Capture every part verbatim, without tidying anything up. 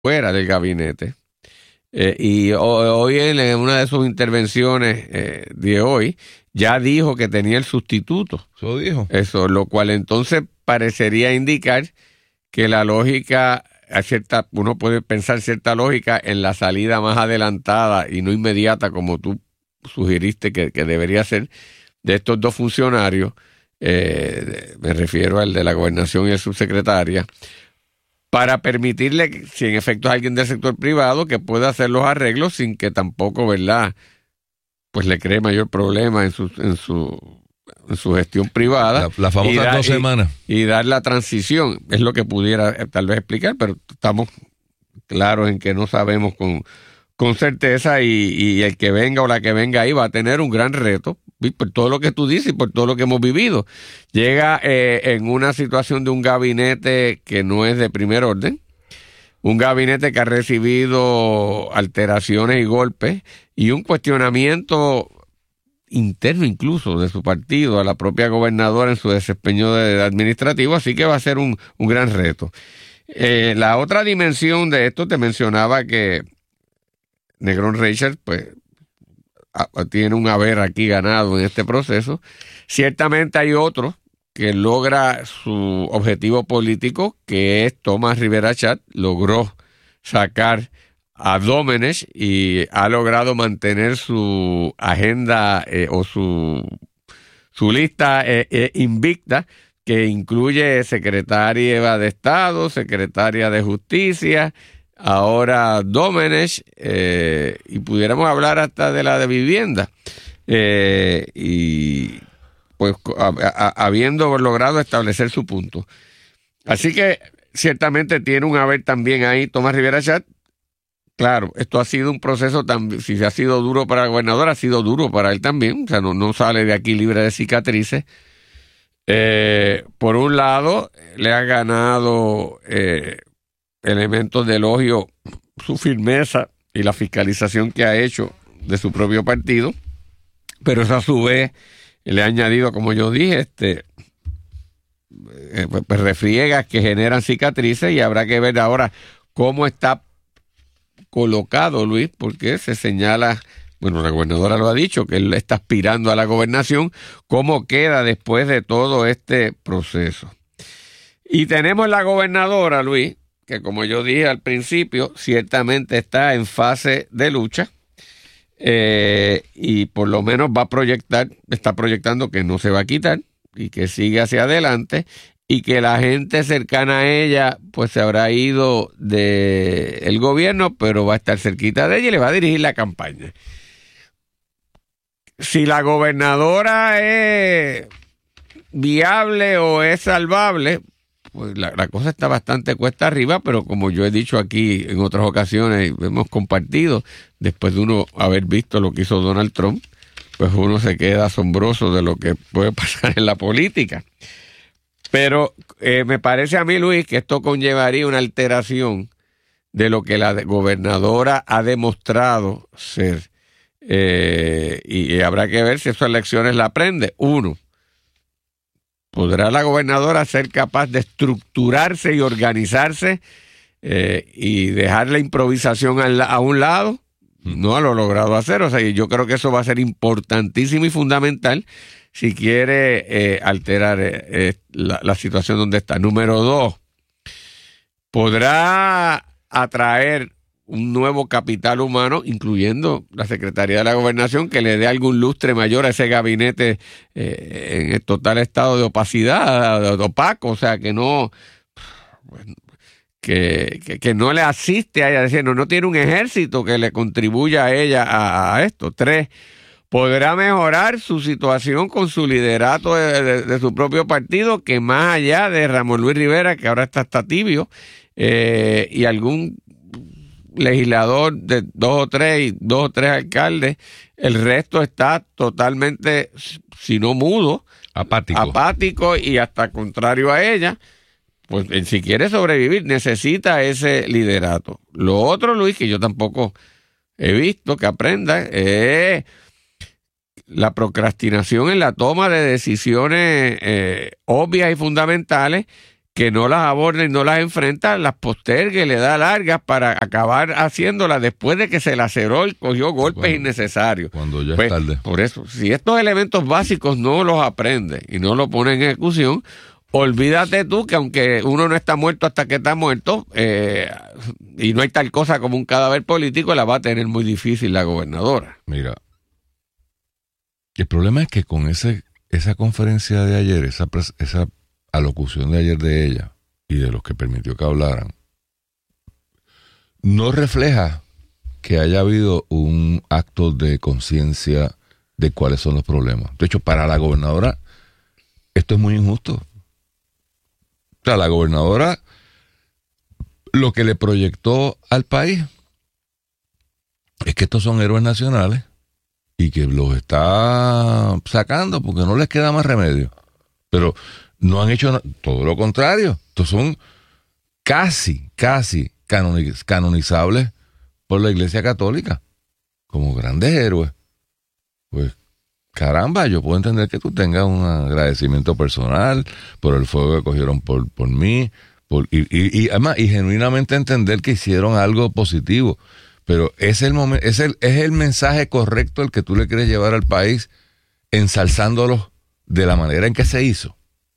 fuera del gabinete. Eh, y hoy en una de sus intervenciones eh, de hoy ya dijo que tenía el sustituto. ¿Eso dijo? Eso, lo cual entonces parecería indicar que la lógica, cierta, uno puede pensar cierta lógica en la salida más adelantada y no inmediata como tú sugeriste que, que debería ser de estos dos funcionarios, eh, me refiero al de la gobernación y el subsecretaria, para permitirle, si en efecto es alguien del sector privado, que pueda hacer los arreglos sin que tampoco, ¿verdad?, pues le cree mayor problema en su, en su, en su gestión privada. La, la famosa da, dos y, semanas. Y dar la transición, es lo que pudiera eh, tal vez explicar, pero estamos claros en que no sabemos con, con certeza y, y el que venga o la que venga ahí va a tener un gran reto, por todo lo que tú dices y por todo lo que hemos vivido. Llega eh, en una situación de un gabinete que no es de primer orden, un gabinete que ha recibido alteraciones y golpes y un cuestionamiento interno incluso de su partido a la propia gobernadora en su desempeño de, de administrativo, así que va a ser un, un gran reto. Eh, la otra dimensión de esto, te mencionaba que Negrón Reichert, pues, tiene un haber aquí ganado en este proceso. Ciertamente hay otro que logra su objetivo político, que es Tomás Rivera Chat, logró sacar a Domenech y ha logrado mantener su agenda eh, o su, su lista eh, eh, invicta, que incluye secretaria de Estado, secretaria de Justicia, ahora Domenech, eh, y pudiéramos hablar hasta de la de vivienda, eh, y pues a, a, habiendo logrado establecer su punto. Así que ciertamente tiene un haber también ahí Tomás Rivera Chat. Claro, esto ha sido un proceso, también, si ha sido duro para el gobernador, ha sido duro para él también, o sea, no, no sale de aquí libre de cicatrices. Eh, por un lado, le ha ganado eh, elementos de elogio su firmeza y la fiscalización que ha hecho de su propio partido, pero eso a su vez le ha añadido, como yo dije, este eh, pues refriegas que generan cicatrices, y habrá que ver ahora cómo está colocado Luis, porque se señala, bueno, la gobernadora lo ha dicho, que él está aspirando a la gobernación, cómo queda después de todo este proceso. Y tenemos la gobernadora, Luis, que como yo dije al principio, ciertamente está en fase de lucha, eh, y por lo menos va a proyectar, está proyectando que no se va a quitar y que sigue hacia adelante, y que la gente cercana a ella pues se habrá ido del gobierno, pero va a estar cerquita de ella y le va a dirigir la campaña. Si la gobernadora es viable o es salvable, pues la, la cosa está bastante cuesta arriba, pero como yo he dicho aquí en otras ocasiones, hemos compartido, después de uno haber visto lo que hizo Donald Trump, pues uno se queda asombroso de lo que puede pasar en la política. Pero eh, me parece a mí, Luis, que esto conllevaría una alteración de lo que la gobernadora ha demostrado ser. Eh, y, y habrá que ver si esas elecciones la aprende. Uno, ¿podrá la gobernadora ser capaz de estructurarse y organizarse eh, y dejar la improvisación a, a un lado? No lo ha logrado hacer. O sea, yo creo que eso va a ser importantísimo y fundamental si quiere eh, alterar eh, la, la situación donde está. Número dos, ¿podrá atraer un nuevo capital humano, incluyendo la Secretaría de la Gobernación, que le dé algún lustre mayor a ese gabinete eh, en el total estado de opacidad, de opaco? O sea, que no... Bueno, Que, que, que no le asiste a ella, diciendo, no tiene un ejército que le contribuya a ella a, a esto. Tres, podrá mejorar su situación con su liderato de, de, de su propio partido, que más allá de Ramón Luis Rivera, que ahora está, está tibio, eh, y algún legislador de dos o tres y dos o tres alcaldes, el resto está totalmente, si no mudo, apático, apático y hasta contrario a ella. Pues si quiere sobrevivir, necesita ese liderato. Lo otro, Luis, que yo tampoco he visto que aprenda, es la procrastinación en la toma de decisiones eh, obvias y fundamentales que no las aborda y no las enfrenta, las postergue, le da largas para acabar haciéndolas después de que se laceró y cogió golpes cuando, innecesarios. Cuando ya pues, es tarde. Por eso, si estos elementos básicos no los aprende y no los pone en ejecución, olvídate tú que aunque uno no está muerto hasta que está muerto, eh, y no hay tal cosa como un cadáver político, la va a tener muy difícil la gobernadora. Mira, el problema es que con ese esa conferencia de ayer, esa, esa alocución de ayer de ella y de los que permitió que hablaran, no refleja que haya habido un acto de conciencia de cuáles son los problemas. De hecho, para la gobernadora, esto es muy injusto. O sea, la gobernadora lo que le proyectó al país es que estos son héroes nacionales y que los está sacando porque no les queda más remedio. Pero no han hecho na- todo lo contrario. Estos son casi, casi canoniz- canonizables por la Iglesia Católica como grandes héroes. Pues caramba, yo puedo entender que tú tengas un agradecimiento personal por el fuego que cogieron por, por mí, por, y, y, y además, y genuinamente entender que hicieron algo positivo. Pero es el momento, es el, es el mensaje correcto el que tú le quieres llevar al país, ensalzándolos de la manera en que se hizo.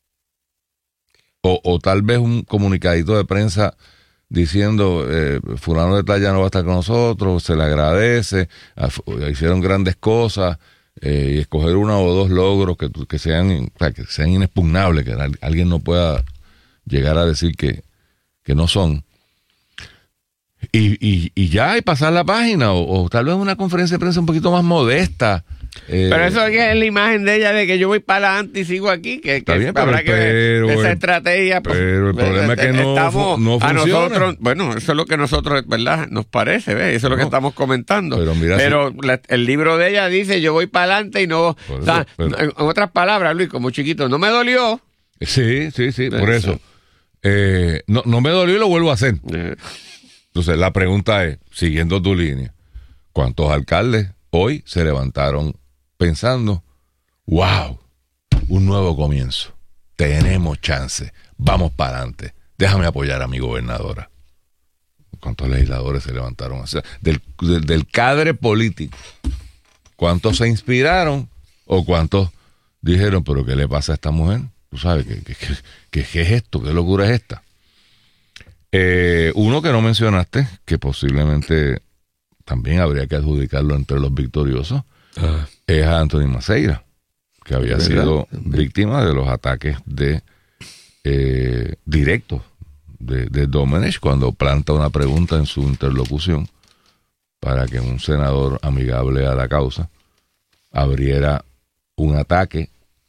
O, o tal vez un comunicadito de prensa diciendo, eh, fulano de tal ya no va a estar con nosotros, se le agradece, a, hicieron grandes cosas, eh, y escoger uno o dos logros que, que, sean, o sea, que sean inexpugnables, que alguien no pueda llegar a decir que, que no son. Y, y, y ya, y pasar la página, o, o tal vez una conferencia de prensa un poquito más modesta. Eh, pero eso es la imagen de ella de que yo voy para adelante y sigo aquí, que, que bien, habrá pero, que ver pero, esa el, estrategia. Pero el problema es que no, estamos, no funciona. A nosotros, bueno, eso es lo que nosotros, ¿verdad? Nos parece, ¿ves? Eso es lo no, que estamos comentando. Pero, mira, pero si, la, el libro de ella dice, yo voy para adelante y no... eso, o sea, pero, en otras palabras, Luis, como chiquito, no me dolió. Sí, sí, sí, por eso. eso. Eh, no, no me dolió y lo vuelvo a hacer. Eh. Entonces, la pregunta es, siguiendo tu línea, ¿cuántos alcaldes hoy se levantaron pensando, wow, un nuevo comienzo, tenemos chance, vamos para adelante, déjame apoyar a mi gobernadora? ¿Cuántos legisladores se levantaron? O sea, del, del, del cadre político, ¿cuántos se inspiraron o cuántos dijeron, pero qué le pasa a esta mujer? ¿Tú sabes qué, qué, qué, qué, qué es esto? ¿Qué locura es esta? Eh, uno que no mencionaste, que posiblemente también habría que adjudicarlo entre los victoriosos, ah. es a Anthony Maceira, que había ¿verdad? sido víctima de los ataques de eh, directos de, de Domenech cuando planta una pregunta en su interlocución para que un senador amigable a la causa abriera un ataque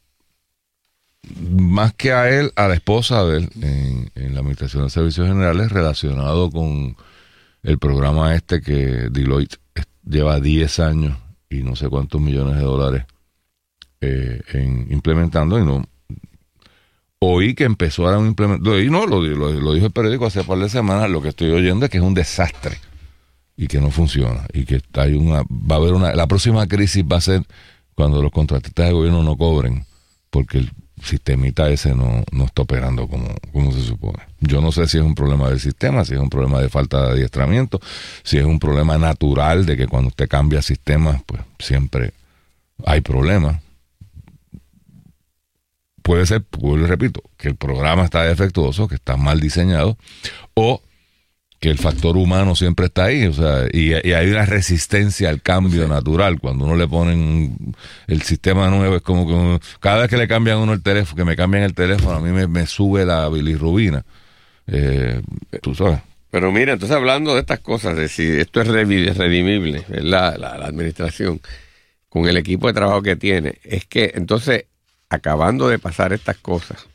más que a él, a la esposa de él en, en la Administración de Servicios Generales, relacionado con el programa este que Deloitte lleva diez años y no sé cuántos millones de dólares eh, en implementando, y no oí que empezó a implementar, y no, lo, lo, lo dijo el periódico hace un par de semanas, lo que estoy oyendo es que es un desastre y que no funciona, y que hay una, va a haber una, la próxima crisis va a ser cuando los contratistas de gobierno no cobren, porque el sistemita ese no, no está operando como, como se supone. Yo no sé si es un problema del sistema, si es un problema de falta de adiestramiento, si es un problema natural de que cuando usted cambia sistemas, pues siempre hay problemas. Puede ser, pues le repito, que el programa está defectuoso, que está mal diseñado, o que el factor humano siempre está ahí, o sea, y, y hay una resistencia al cambio sí. natural. Cuando uno le ponen el sistema nuevo, es como que uno, cada vez que le cambian uno el teléfono, que me cambian el teléfono, a mí me, me sube la bilirrubina. Eh, tú sabes. Pero mira, entonces hablando de estas cosas, de si esto es redimible, ¿verdad? La, la administración, con el equipo de trabajo que tiene, es que entonces, acabando de pasar estas cosas,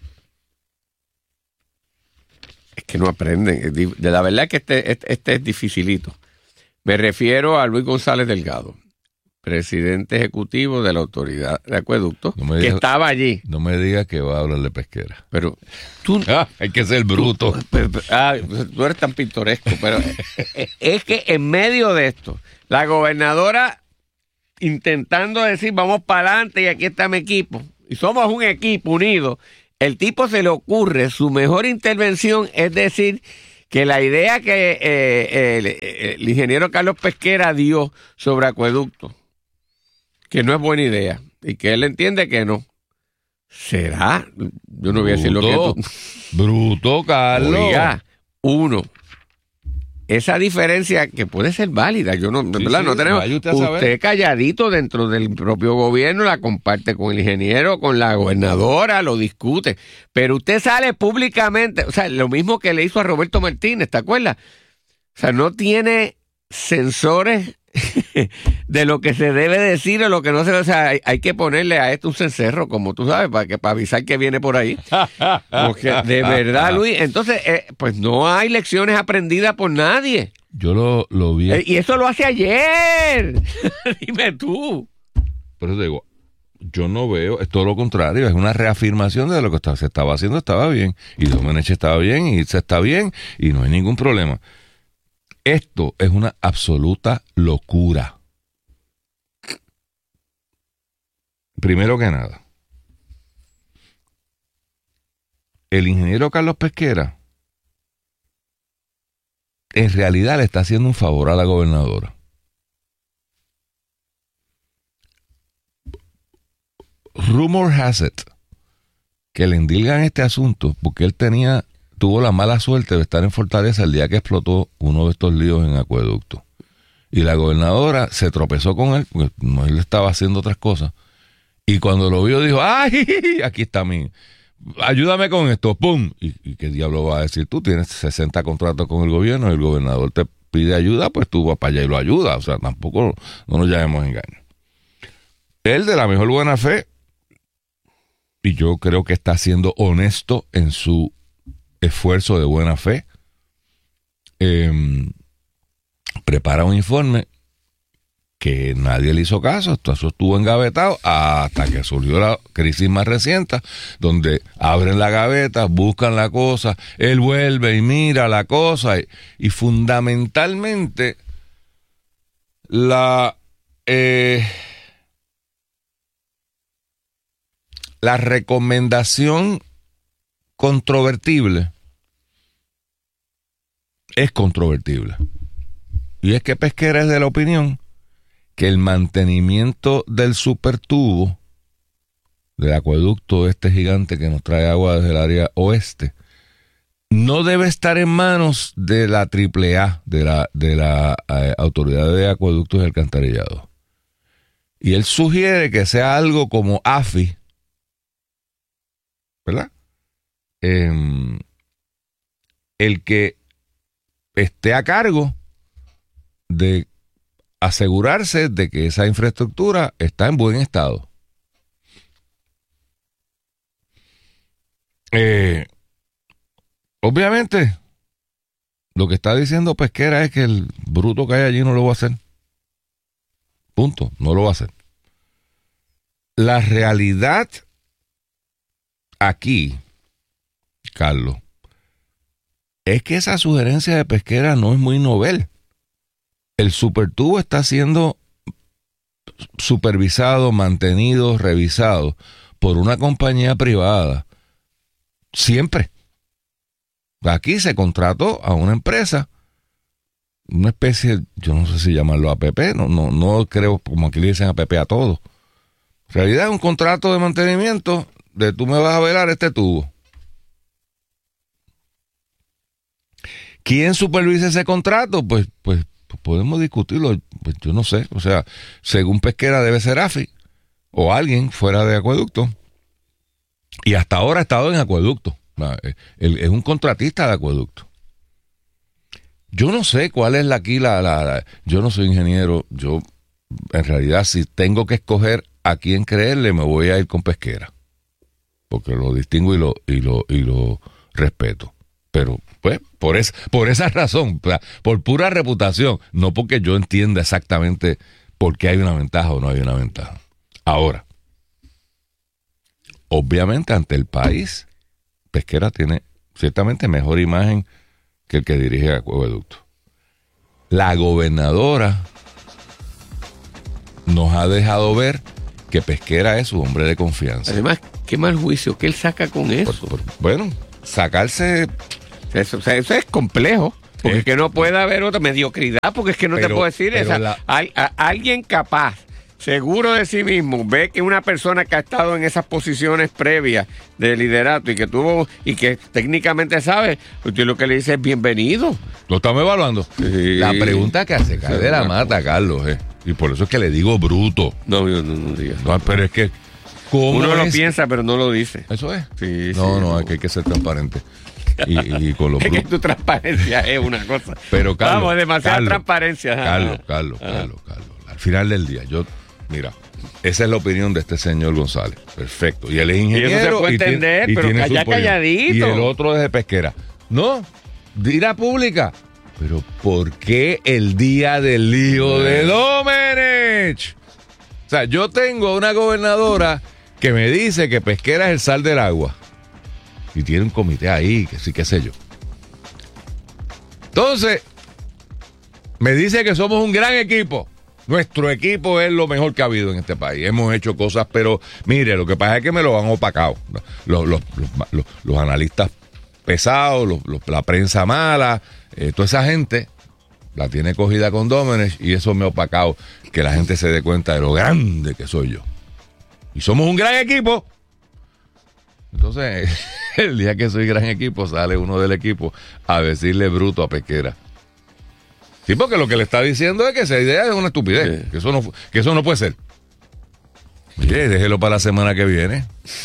es que no aprenden. De la verdad que este, este, este es dificilito. Me refiero a Luis González Delgado, presidente ejecutivo de la Autoridad de Acueductos, no que diga, estaba allí. No me digas que va a hablar de pesquera. Pero tú... Ah, hay que ser bruto. Tú, pero, pero, ah, tú eres tan pintoresco, pero es que en medio de esto, la gobernadora intentando decir, vamos para adelante y aquí está mi equipo, y somos un equipo unido, el tipo se le ocurre, su mejor intervención es decir que la idea que eh, el, el ingeniero Carlos Pesquera dio sobre acueducto, que no es buena idea, y que él entiende que no. ¿Será? Yo no voy a decir lo que tú... Bruto, Carlos. Oiga, uno, esa diferencia que puede ser válida, yo no, sí, ¿verdad? Sí, no tenemos... Usted, usted calladito dentro del propio gobierno la comparte con el ingeniero, con la gobernadora, lo discute, pero usted sale públicamente, o sea, lo mismo que le hizo a Roberto Martínez, ¿te acuerdas? O sea, no tiene sensores de lo que se debe decir o lo que no se debe, o sea, hay, hay que ponerle a esto un cencerro, como tú sabes, para que para avisar que viene por ahí. Porque de verdad, Luis, entonces, eh, pues no hay lecciones aprendidas por nadie. Yo lo, lo vi. Eh, y eso lo hace ayer. Dime tú. Pero te digo, yo no veo, es todo lo contrario, es una reafirmación de lo que estaba, se estaba haciendo, estaba bien, y Domenech estaba bien, y se está bien, y no hay ningún problema. Esto es una absoluta locura. Primero que nada, el ingeniero Carlos Pesquera en realidad le está haciendo un favor a la gobernadora. Rumor has it que le endilgan este asunto porque él tenía tuvo la mala suerte de estar en Fortaleza el día que explotó uno de estos líos en acueducto. Y la gobernadora se tropezó con él, porque no, él estaba haciendo otras cosas. Y cuando lo vio dijo, ¡ay! Aquí está mi... Ayúdame con esto, ¡pum! ¿Y, y qué diablo va a decir? Tú tienes sesenta contratos con el gobierno y el gobernador te pide ayuda, pues tú vas para allá y lo ayudas. O sea, tampoco no nos llamemos engaño. Él de la mejor buena fe, y yo creo que está siendo honesto en su esfuerzo de buena fe, eh, prepara un informe que nadie le hizo caso, esto estuvo engavetado hasta que surgió la crisis más reciente, donde abren la gaveta, buscan la cosa, él vuelve y mira la cosa, y, y fundamentalmente la eh, la recomendación controvertible es controvertible. Y es que Pesquera es de la opinión que el mantenimiento del supertubo del acueducto este gigante que nos trae agua desde el área oeste no debe estar en manos de la triple A, de la, de la eh, Autoridad de Acueductos y Alcantarillados. Y él sugiere que sea algo como A F I, ¿verdad? Eh, el que esté a cargo de asegurarse de que esa infraestructura está en buen estado. Eh, obviamente, lo que está diciendo Pesquera es que el bruto que hay allí no lo va a hacer. Punto, no lo va a hacer. La realidad aquí, Carlos, es que esa sugerencia de Pesquera no es muy novel. El supertubo está siendo supervisado, mantenido, revisado por una compañía privada. Siempre. Aquí se contrató a una empresa, una especie, yo no sé si llamarlo A P P, no, no, no creo como aquí le dicen A P P a todo. En realidad es un contrato de mantenimiento de tú me vas a velar este tubo. ¿Quién supervisa ese contrato? Pues, pues, pues podemos discutirlo, pues yo no sé, o sea, según Pesquera debe ser A F I o alguien fuera de acueducto, y hasta ahora ha estado en acueducto, él es un contratista de acueducto. Yo no sé cuál es la aquí la, la, la yo no soy ingeniero, yo en realidad si tengo que escoger a quién creerle me voy a ir con Pesquera, porque lo distingo y lo, y lo, y lo respeto. Pero, pues, por, es, por esa razón, por pura reputación, no porque yo entienda exactamente por qué hay una ventaja o no hay una ventaja. Ahora, obviamente, ante el país, Pesquera tiene ciertamente mejor imagen que el que dirige Acueducto. La gobernadora nos ha dejado ver que Pesquera es su hombre de confianza. Además, qué mal juicio que él saca con eso. Por, por, bueno, sacarse... Eso, o sea, eso es complejo. Porque es que no puede haber otra mediocridad, porque es que no pero, te puedo decir esa. La... A, a, alguien capaz, seguro de sí mismo, ve que una persona que ha estado en esas posiciones previas de liderato y que tuvo, y que técnicamente sabe, usted lo que le dice es bienvenido. Lo estamos evaluando. Sí. La pregunta que hace cae de la mata, Carlos, eh. Y por eso es que le digo bruto. No, yo no, no digas. No, pero es que ¿cómo uno es? Lo piensa, pero no lo dice. ¿Eso es? Sí, no, sí, no, es que hay que ser transparente. Y, y con los es que tu transparencia es una cosa. Pero Carlos, vamos, demasiada Carlos, transparencia. Carlos, Carlos, Carlos, Carlos, Carlos. Al final del día, yo, mira, esa es la opinión de este señor González. Perfecto. Y él es ingeniero. Y eso se puede entender, tiene, pero calla calladito. Y el otro es de pesquera. No, dirá pública. Pero ¿por qué el día del lío de Domenech? O sea, yo tengo una gobernadora que me dice que pesquera es el sal del agua. Y tiene un comité ahí, que sí, qué sé yo. Entonces, me dice que somos un gran equipo. Nuestro equipo es lo mejor que ha habido en este país. Hemos hecho cosas, pero mire, lo que pasa es que me lo han opacado. Los, los, los, los, los analistas pesados, los, los, la prensa mala, eh, toda esa gente la tiene cogida con Domenech y eso me ha opacado que la gente se dé cuenta de lo grande que soy yo. Y somos un gran equipo. Entonces, el día que soy gran equipo, sale uno del equipo a decirle bruto a Pesquera. Sí, porque lo que le está diciendo es que esa idea es una estupidez, sí. que, eso no, que eso no puede ser. Oye, déjelo para la semana que viene.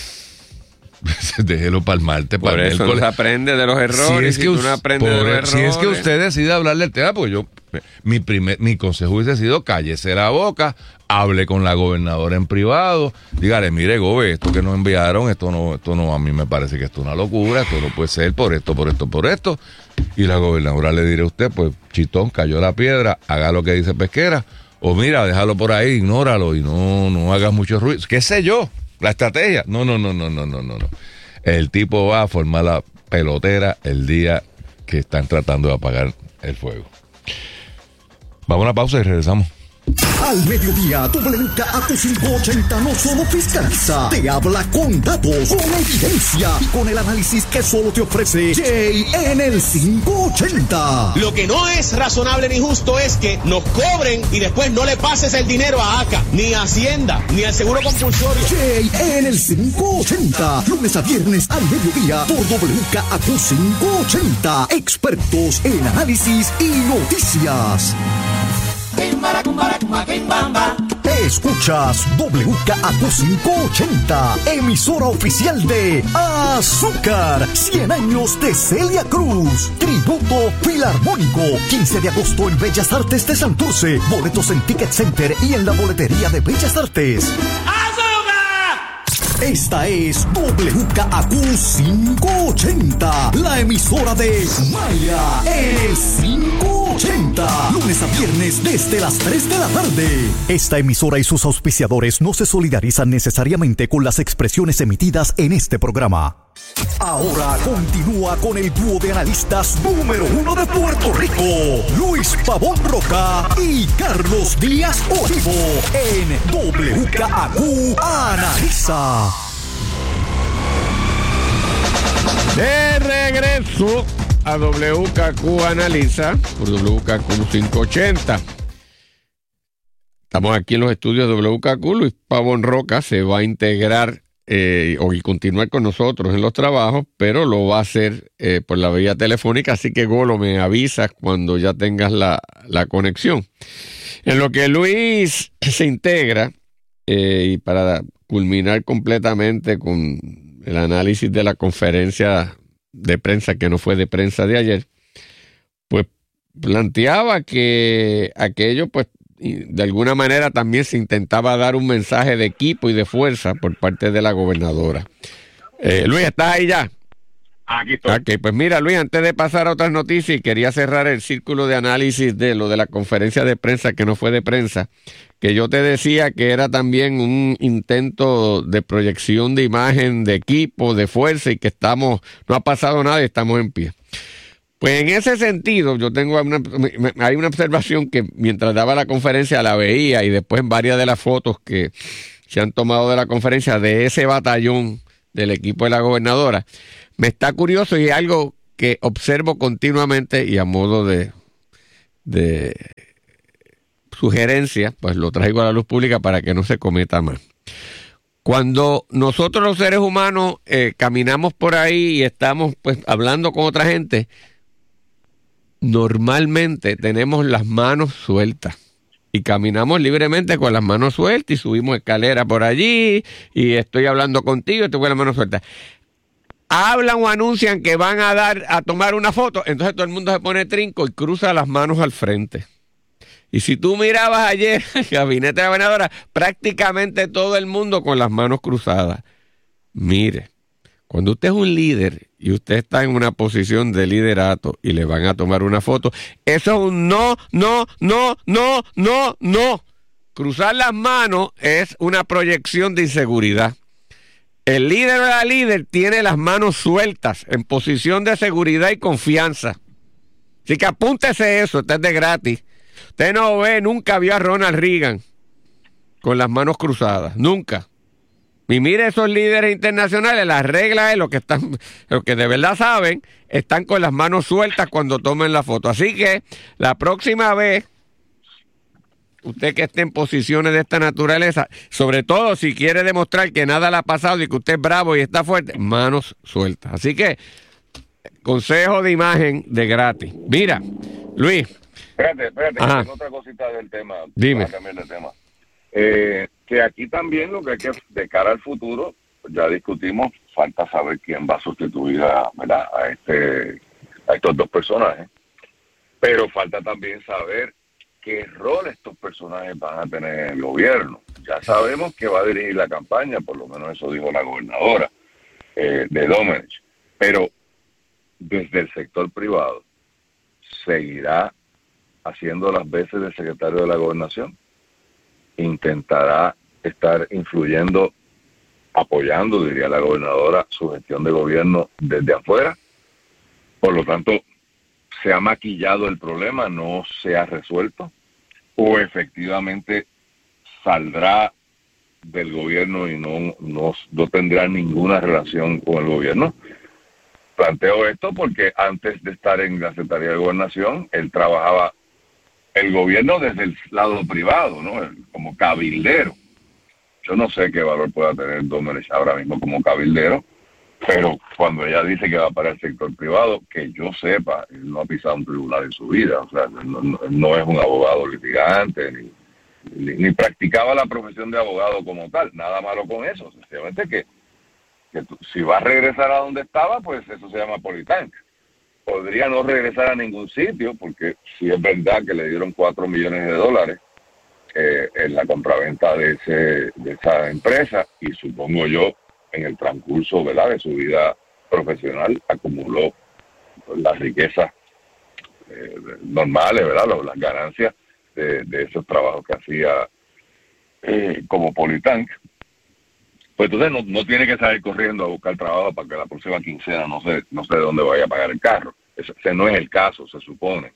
Déjelo para el martes, para por el eso miércoles. No se aprende de los errores. Si es que, si no aprende de los errores. Si es que usted decide hablar del tema, pues yo, mi primer, mi consejo hubiese sido cállese la boca, hable con la gobernadora en privado, dígale, mire, gobe, esto que nos enviaron, esto no, esto no, a mí me parece que esto es una locura, esto no puede ser por esto, por esto, por esto. Y la gobernadora le diré a usted, pues, chitón, cayó la piedra, haga lo que dice Pesquera, o mira, déjalo por ahí, ignóralo y no, no hagas mucho ruido. ¿Qué sé yo? La estrategia. No, no, no, no, no, no, no. El tipo va a formar la pelotera el día que están tratando de apagar el fuego. Vamos a una pausa y regresamos. Al mediodía, W K A Q cinco ochenta no solo fiscaliza, te habla con datos, con evidencia y con el análisis que solo te ofrece Jay en el cinco ochenta. Lo que no es razonable ni justo es que nos cobren y después no le pases el dinero a A C A, ni a Hacienda, ni al Seguro Compulsorio. Jay en el cinco ochenta, lunes a viernes al mediodía por W K A Q cinco ochenta. Expertos en análisis y noticias. Escuchas W K A Q cinco ochenta, emisora oficial de Azúcar, cien años de Celia Cruz, tributo filarmónico, quince de agosto en Bellas Artes de Santurce, boletos en Ticket Center y en la boletería de Bellas Artes. ¡Azúcar! Esta es W K A Q cinco ochenta, la emisora de Maya, el cinco ochenta, lunes a viernes desde las tres de la tarde. Esta emisora y sus auspiciadores no se solidarizan necesariamente con las expresiones emitidas en este programa. Ahora continúa con el dúo de analistas número uno de Puerto Rico, Luis Pavón Roca y Carlos Díaz Olivo, en W K A Q Analiza. De regreso a W K Q Analiza por W K Q cinco ochenta. Estamos aquí en los estudios de W K Q. Luis Pavón Roca se va a integrar eh, o y continuar con nosotros en los trabajos, pero lo va a hacer eh, por la vía telefónica, así que Golo, me avisas cuando ya tengas la, la conexión. En lo que Luis se integra, eh, y para culminar completamente con el análisis de la conferencia de prensa, que no fue de prensa de ayer, pues planteaba que aquello, pues, de alguna manera también se intentaba dar un mensaje de equipo y de fuerza por parte de la gobernadora. Eh, Luis, ¿estás ahí ya? Aquí estoy. Ok, pues mira, Luis, antes de pasar a otras noticias, quería cerrar el círculo de análisis de lo de la conferencia de prensa, que no fue de prensa, que yo te decía que era también un intento de proyección de imagen, de equipo, de fuerza, y que estamos, no ha pasado nada y estamos en pie. Pues en ese sentido, yo tengo una, hay una observación que mientras daba la conferencia la veía, y después en varias de las fotos que se han tomado de la conferencia de ese batallón del equipo de la gobernadora. Me está curioso y es algo que observo continuamente y a modo de, de sugerencia, pues lo traigo a la luz pública para que no se cometa más. Cuando nosotros los seres humanos eh, caminamos por ahí y estamos pues hablando con otra gente, normalmente tenemos las manos sueltas y caminamos libremente con las manos sueltas y subimos escaleras por allí y estoy hablando contigo y estoy con las manos sueltas. Hablan o anuncian que van a dar a tomar una foto, entonces todo el mundo se pone trinco y cruza las manos al frente. Y si tú mirabas ayer el gabinete de la gobernadora, prácticamente todo el mundo con las manos cruzadas. Mire, cuando usted es un líder y usted está en una posición de liderato y le van a tomar una foto, eso es un no, no, no, no, no, no. Cruzar las manos es una proyección de inseguridad. El líder o la líder tiene las manos sueltas en posición de seguridad y confianza. Así que apúntese eso, este es de gratis. Usted no ve, nunca vio a Ronald Reagan con las manos cruzadas, nunca. Y mire esos líderes internacionales, la regla es lo que están, los que de verdad saben, están con las manos sueltas cuando tomen la foto. Así que la próxima vez, usted que esté en posiciones de esta naturaleza, sobre todo si quiere demostrar que nada le ha pasado y que usted es bravo y está fuerte, manos sueltas. Así que, consejo de imagen de gratis. Mira, Luis. Espérate, espérate, Ajá. tengo otra cosita del tema. Dime. Para cambiar de tema. Eh, que aquí también lo que hay que, de cara al futuro, ya discutimos, falta saber quién va a sustituir a, ¿verdad? a, este, a estos dos personajes. Pero falta también saber qué rol estos personajes van a tener en el gobierno. Ya sabemos que va a dirigir la campaña, por lo menos eso dijo la gobernadora eh, de Domenech. Pero desde el sector privado, ¿seguirá haciendo las veces de secretario de la gobernación? ¿Intentará estar influyendo, apoyando, diría la gobernadora, su gestión de gobierno desde afuera? Por lo tanto, ¿se ha maquillado el problema, no se ha resuelto? ¿O efectivamente saldrá del gobierno y no, no, no tendrá ninguna relación con el gobierno? Planteo esto porque antes de estar en la Secretaría de Gobernación, él trabajaba el gobierno desde el lado privado, ¿no? Como cabildero. Yo no sé qué valor pueda tener Domenech ahora mismo como cabildero, pero cuando ella dice que va para el sector privado, que yo sepa, él no ha pisado un tribunal en su vida, o sea, no, no, no es un abogado litigante, ni, ni, ni practicaba la profesión de abogado como tal, nada malo con eso, sencillamente que, que tú, si va a regresar a donde estaba, pues eso se llama politank. Podría no regresar a ningún sitio, porque sí es verdad que le dieron cuatro millones de dólares eh, en la compraventa de, ese, de esa empresa, y supongo yo, en el transcurso, ¿verdad?, de su vida profesional, acumuló las riquezas eh, normales, ¿verdad?, las ganancias de, de esos trabajos que hacía eh, como politank. Pues entonces no, no tiene que salir corriendo a buscar trabajo para que la próxima quincena no sé, no sé de dónde vaya a pagar el carro. Ese, ese no es el caso, se supone.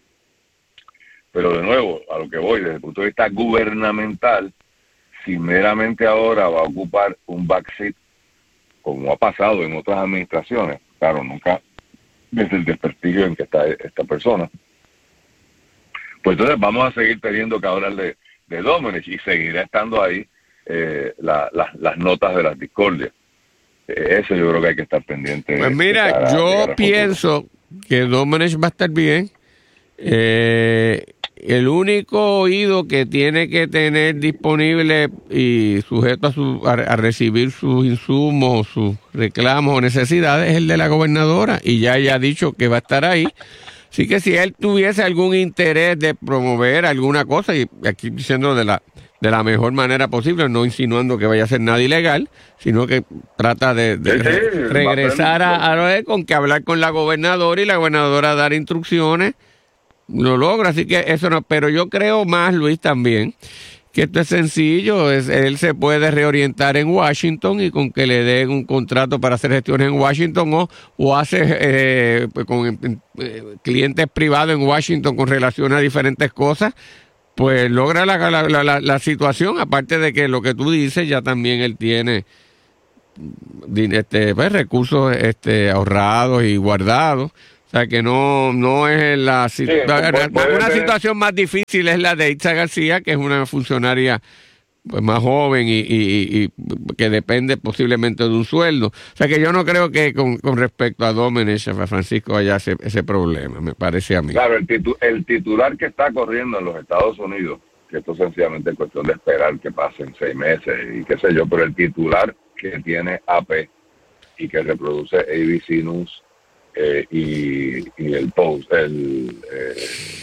Pero de nuevo, a lo que voy, desde el punto de vista gubernamental, si meramente ahora va a ocupar un backseat, como ha pasado en otras administraciones, claro, nunca desde el desprestigio en que está esta persona, pues entonces vamos a seguir teniendo que hablar de, de Domenech y seguirá estando ahí Eh, la, la, las notas de las discordias. Eh, eso yo creo que hay que estar pendiente. Pues mira, para yo pienso que Domenech va a estar bien. Eh, el único oído que tiene que tener disponible y sujeto a, su, a, a recibir sus insumos, sus reclamos o necesidades es el de la gobernadora, y ya ella ha dicho que va a estar ahí. Así que si él tuviese algún interés de promover alguna cosa, y aquí diciendo de la de la mejor manera posible, no insinuando que vaya a ser nada ilegal, sino que trata de, de sí, sí, regresar a, a lo de con que hablar con la gobernadora y la gobernadora dar instrucciones, lo logra, así que eso no, pero yo creo más, Luis, también, que esto es sencillo, es, él se puede reorientar en Washington y con que le den un contrato para hacer gestiones en Washington o, o hace eh, pues con eh, clientes privados en Washington con relación a diferentes cosas, pues logra la, la, la, la situación, aparte de que lo que tú dices ya también él tiene este, pues, recursos este, ahorrados y guardados. O sea que no, no es la, sí, la una situación más difícil es la de Itza García, que es una funcionaria pues más joven y, y, y que depende posiblemente de un sueldo. O sea que yo no creo que con, con respecto a Domenech, a Francisco, haya ese, ese problema, me parece a mí. Claro, el, titu el titular que está corriendo en los Estados Unidos, que esto sencillamente es cuestión de esperar que pasen seis meses y qué sé yo, pero el titular que tiene A P y que reproduce A B C News eh, y, y el Post, el eh,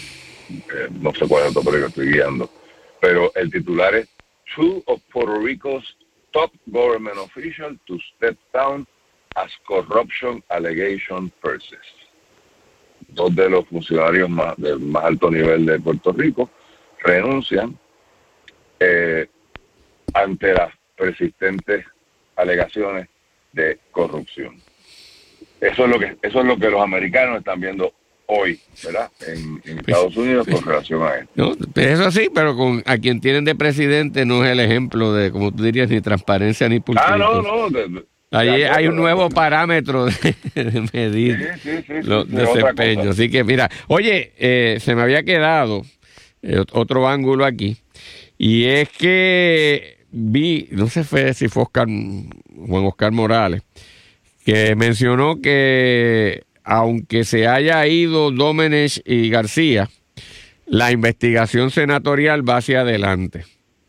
eh, no sé cuál es el otro que estoy guiando, pero el titular es Two of Puerto Rico's top government officials to step down as corruption allegation persist. Dos de los funcionarios más del más alto nivel de Puerto Rico renuncian eh, ante las persistentes alegaciones de corrupción. Eso es lo que eso es lo que los americanos están viendo hoy, ¿verdad? En, en Estados Unidos con relación a esto. No, eso sí, pero con a quien tienen de presidente no es el ejemplo de, como tú dirías, ni transparencia ni pulcritud. Ah, no, no. De, de, Allí hay un nuevo parámetro de, de medir sí, sí, sí, los sí, desempeños. Así que, mira, oye, eh, se me había quedado eh, otro ángulo aquí, y es que vi, no sé fue, si fue Oscar, Juan Oscar Morales, que mencionó que aunque se haya ido Domenech y García, la investigación senatorial va hacia adelante,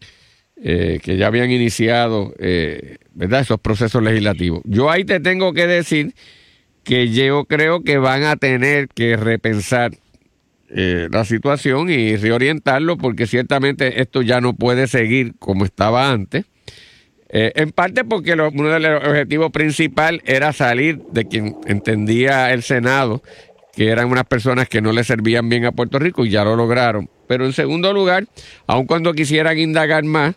eh, que ya habían iniciado eh, ¿verdad? Esos procesos legislativos. Yo ahí te tengo que decir que yo creo que van a tener que repensar eh, la situación y reorientarlo, porque ciertamente esto ya no puede seguir como estaba antes. Eh, en parte porque lo, uno de los objetivos principales era salir de quien entendía el Senado, que eran unas personas que no le servían bien a Puerto Rico, y ya lo lograron. Pero en segundo lugar, aun cuando quisieran indagar más,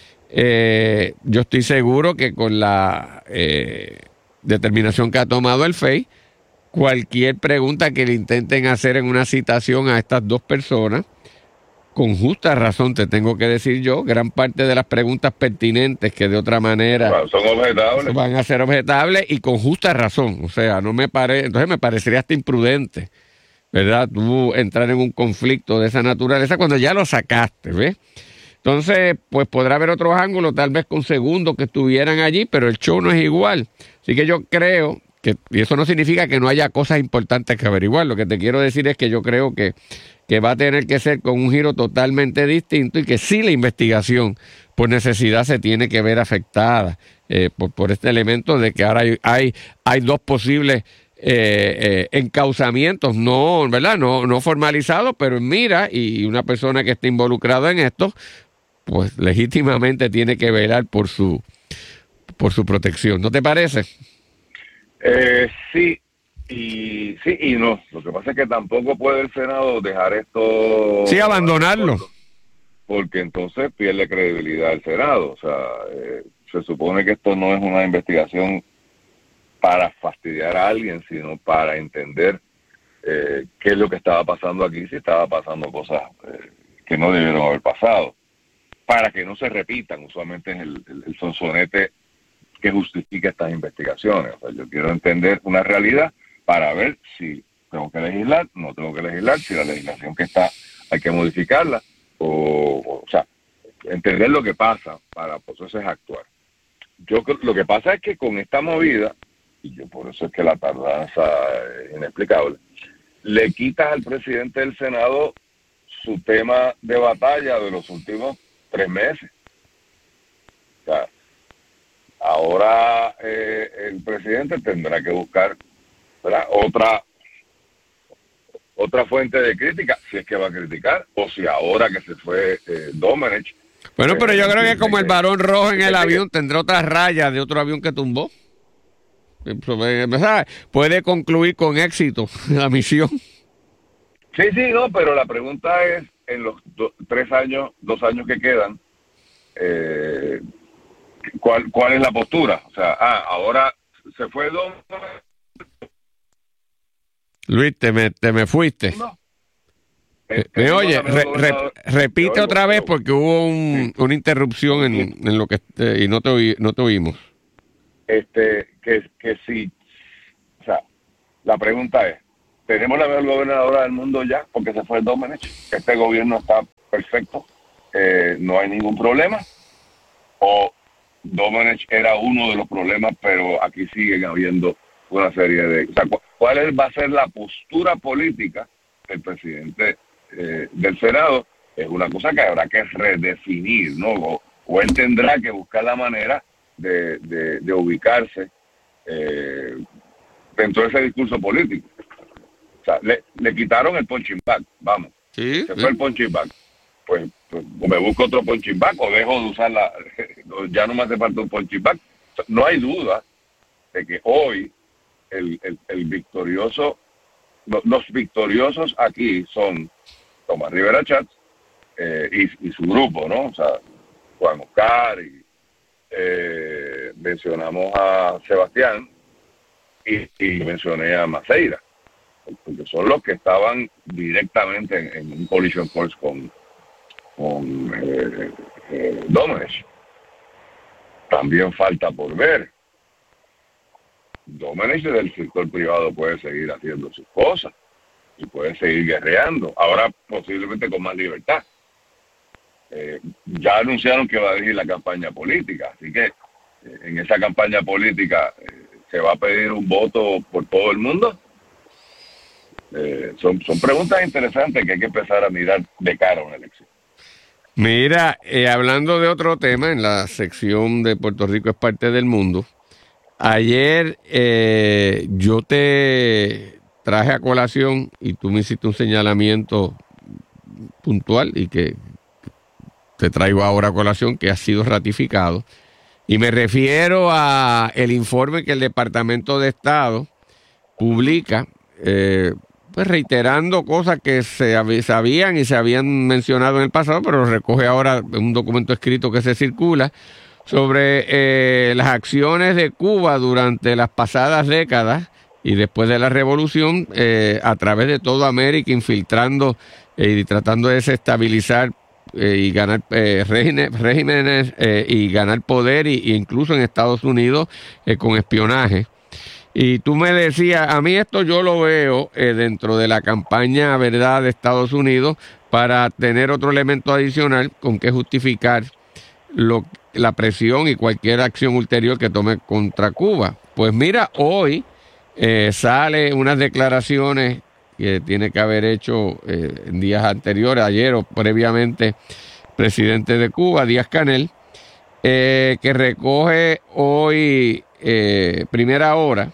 eh, yo estoy seguro que con la eh, determinación que ha tomado el F E I, cualquier pregunta que le intenten hacer en una citación a estas dos personas, con justa razón, te tengo que decir yo, gran parte de las preguntas pertinentes que de otra manera bueno, son objetables, van a ser objetables y con justa razón. O sea, no me pare, entonces me parecería hasta imprudente, ¿verdad? Tú entrar en un conflicto de esa naturaleza cuando ya lo sacaste, ¿ves? Entonces, pues podrá haber otros ángulos, tal vez con segundos que estuvieran allí, pero el show no es igual. Así que yo creo que, y eso no significa que no haya cosas importantes que averiguar, lo que te quiero decir es que yo creo que que va a tener que ser con un giro totalmente distinto, y que sí la investigación por necesidad se tiene que ver afectada eh, por, por este elemento de que ahora hay, hay, hay dos posibles eh, eh, encauzamientos, no, ¿verdad? No, no formalizados, pero en mira, y una persona que esté involucrada en esto, pues legítimamente tiene que velar por su, por su protección. ¿No te parece? Eh, sí. Y sí y no. Lo que pasa es que tampoco puede el Senado dejar esto... Sí, abandonarlo. Porque entonces pierde credibilidad el Senado. O sea, eh, se supone que esto no es una investigación para fastidiar a alguien, sino para entender eh, qué es lo que estaba pasando aquí, si estaba pasando cosas eh, que no debieron haber pasado, para que no se repitan. Usualmente es el, el, el sonsonete que justifica estas investigaciones. O sea, yo quiero entender una realidad para ver si tengo que legislar, no tengo que legislar, si la legislación que está hay que modificarla, o, o, o sea, entender lo que pasa para entonces actuar. Yo lo que pasa es que con esta movida, y yo por eso es que la tardanza es inexplicable, le quitas al presidente del Senado su tema de batalla de los últimos tres meses. O sea, ahora eh, el presidente tendrá que buscar, ¿verdad?, otra otra fuente de crítica, si es que va a criticar, o si ahora que se fue eh, Domenech. Bueno, pero eh, yo creo que como el varón rojo en el que, avión tendrá otras rayas de otro avión que tumbó. Puede concluir con éxito la misión. Sí, sí, no, pero la pregunta es, en los do, tres años, dos años que quedan, eh, ¿cuál, ¿cuál es la postura? O sea, ah, ahora se fue Domenech. Luis, te me, te me fuiste. No. Eh, me oye, re, re, repite otra vez porque hubo un, sí. una interrupción en, en lo que eh, y no te oí, no te oímos. este, que, que si, o sea, la pregunta es, ¿tenemos la mejor gobernadora del mundo ya? Porque se fue Domenech, este gobierno está perfecto, eh, no hay ningún problema, o Domenech era uno de los problemas, pero aquí siguen habiendo una serie de... O sea, ¿cuál es, va a ser la postura política del presidente eh, del Senado? Es una cosa que habrá que redefinir, ¿no? O, o él tendrá que buscar la manera de, de, de ubicarse eh, dentro de ese discurso político. O sea, le, le quitaron el punching bag, vamos. Sí, se sí. fue el punching bag. Pues, pues o me busco otro punching bag o dejo de usarla. Ya no me hace falta un punching bag. O sea, no hay duda de que hoy el, el, el victorioso, los, los victoriosos aquí son Tomás Rivera Chatz eh, y, y su grupo, ¿no? O sea, Juan Oscar y eh, mencionamos a Sebastián y, y mencioné a Maceira, porque son los que estaban directamente en, en un collision course con, con eh, eh, Domenech. También falta por ver. Domenech desde el sector privado puede seguir haciendo sus cosas y puede seguir guerreando, ahora posiblemente con más libertad. Eh, ya anunciaron que va a dirigir la campaña política, así que eh, en esa campaña política eh, se va a pedir un voto por todo el mundo. Eh, son, son preguntas interesantes que hay que empezar a mirar de cara a una elección. Mira, eh, hablando de otro tema, en la sección de Puerto Rico es parte del mundo, ayer eh, yo te traje a colación y tú me hiciste un señalamiento puntual y que te traigo ahora a colación, que ha sido ratificado, y me refiero a el informe que el Departamento de Estado publica, eh, pues reiterando cosas que se sabían y se habían mencionado en el pasado, pero lo recoge ahora en un documento escrito que se circula sobre eh, las acciones de Cuba durante las pasadas décadas y después de la revolución eh, a través de toda América, infiltrando eh, y tratando de desestabilizar eh, y ganar eh, regímenes, regímenes eh, y ganar poder y, y incluso en Estados Unidos eh, con espionaje. Y tú me decías, a mí esto yo lo veo eh, dentro de la campaña, ¿verdad?, de Estados Unidos para tener otro elemento adicional con que justificar lo, la presión y cualquier acción ulterior que tome contra Cuba. Pues mira, hoy eh, sale unas declaraciones que tiene que haber hecho eh, en días anteriores, ayer o previamente, presidente de Cuba, Díaz-Canel, eh, que recoge hoy eh, primera hora,